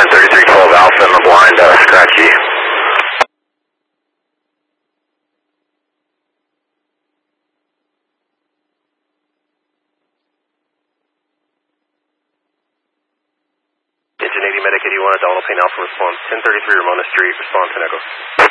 line 3312 Alpha in the blind, scratchy. Engine 80 Medic 81 at Donald Payne Alpha response, 1033 Ramona Street, response to Echo.